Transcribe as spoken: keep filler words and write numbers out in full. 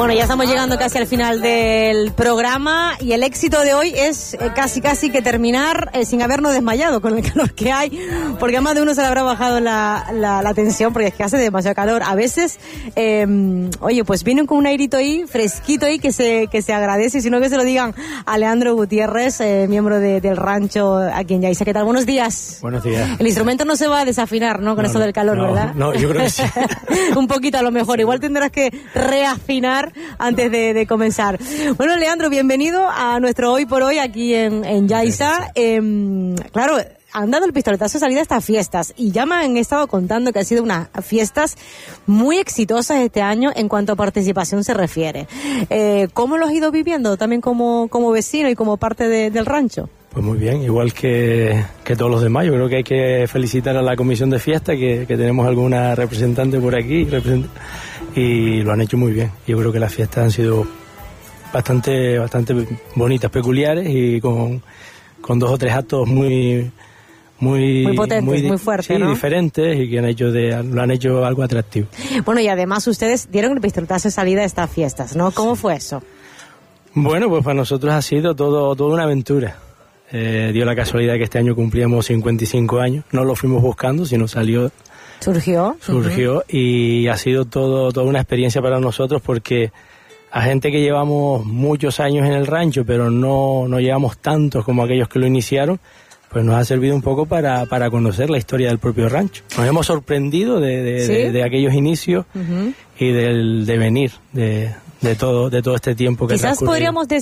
Bueno, ya estamos llegando casi al final del programa y el éxito de hoy es eh, casi casi que terminar eh, sin habernos desmayado con el calor que hay, porque a más de uno se le habrá bajado la, la, la tensión porque es que hace demasiado calor. A veces, eh, oye, pues vienen con un airito ahí, fresquito ahí, que se, que se agradece, sino que se lo digan a Leandro Gutiérrez, eh, miembro de, del rancho aquí en Yaiza. ¿Qué tal? Buenos días. Buenos días. El instrumento no se va a desafinar, ¿no? Con no, esto del calor, no, ¿verdad? No, yo creo que sí. Un poquito a lo mejor. Igual tendrás que reafinar antes de, de comenzar. Bueno, Leandro, bienvenido a nuestro Hoy por Hoy aquí en, en Yaiza. Eh, claro, han dado el pistoletazo de salida a estas fiestas y ya me han estado contando que han sido unas fiestas muy exitosas este año en cuanto a participación se refiere. Eh, ¿Cómo lo has ido viviendo también como, como vecino y como parte de, del rancho? Pues muy bien, igual que, que todos los demás. Yo creo que hay que felicitar a la comisión de fiesta, que, que tenemos alguna representante por aquí, represent- y lo han hecho muy bien. Yo creo que las fiestas han sido bastante bastante bonitas, peculiares y con, con dos o tres actos muy muy muy potentes, muy, muy fuertes, sí, ¿no? diferentes y que han hecho de, lo han hecho algo atractivo. Bueno, y además ustedes dieron el pistoletazo de salida a estas fiestas, ¿no? ¿Cómo sí. fue eso? Bueno, pues para nosotros ha sido todo toda una aventura. Eh, dio la casualidad que este año cumplíamos cincuenta y cinco años, no lo fuimos buscando, sino salió. Surgió. Surgió uh-huh. Y ha sido todo toda una experiencia para nosotros porque a gente que llevamos muchos años en el rancho, pero no, no llevamos tantos como aquellos que lo iniciaron, pues nos ha servido un poco para, para conocer la historia del propio rancho. Nos hemos sorprendido de, de, ¿sí? de, de aquellos inicios uh-huh. y del devenir de, de, todo, de todo este tiempo que quizás podríamos decir